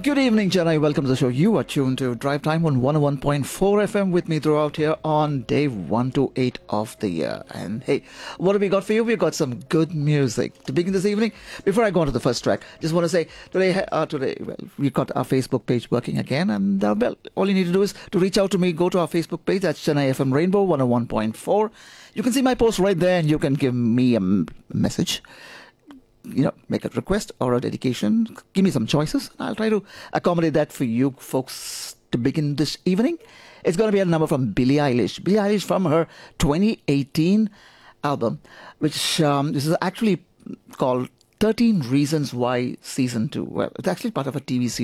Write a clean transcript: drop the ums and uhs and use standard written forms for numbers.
Good evening, Chennai. Welcome to the show. You are tuned to Drive Time on 101.4 FM with me throughout here on day 128 of the year. And hey, what have we got for you? We've got some good music to begin this evening. Before I go on to the first track, just want to say today, we've got our Facebook page working again. And all you need to do is to reach out to me. Go to our Facebook page. That's Chennai FM Rainbow 101.4. You can see my post right there and you can give me a message. Make a request or a dedication. Give me some choices, and I'll try to accommodate that for you folks to begin this evening. It's going to be a number from Billie Eilish. Billie Eilish from her 2018 album, which this is actually called 13 Reasons Why Season 2. Well, it's actually part of a TV series.